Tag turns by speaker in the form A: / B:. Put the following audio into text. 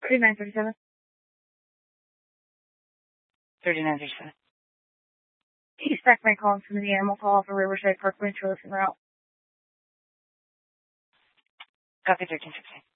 A: 3937.
B: 3937.
A: East Sacramento calling from the animal call for Riverside Park Winter Route.
B: Copy 1316.